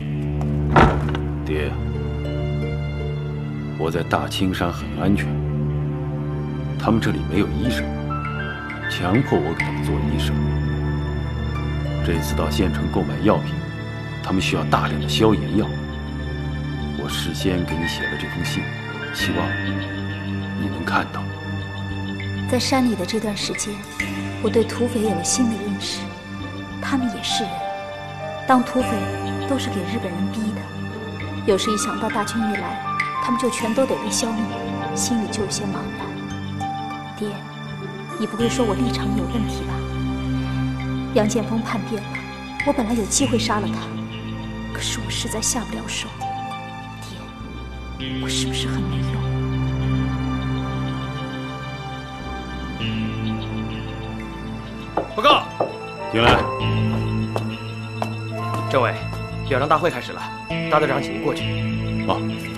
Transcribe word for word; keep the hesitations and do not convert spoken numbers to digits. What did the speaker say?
爹，我在大青山很安全，他们这里没有医生，强迫我给他们做医生。这次到县城购买药品，他们需要大量的消炎药。我事先给你写了这封信，希望你能看到。 在山里的这段时间，我对土匪有了新的认识，他们也是人。当土匪都是给日本人逼的，有时一想到大军一来，他们就全都得被消灭，心里就有些茫然。爹，你不会说我立场有问题吧？杨建锋叛变了，我本来有机会杀了他，可是我实在下不了手。爹，我是不是很没用？ 报告， 进来。 政委，表彰大会开始了，大队长请您过去。 啊。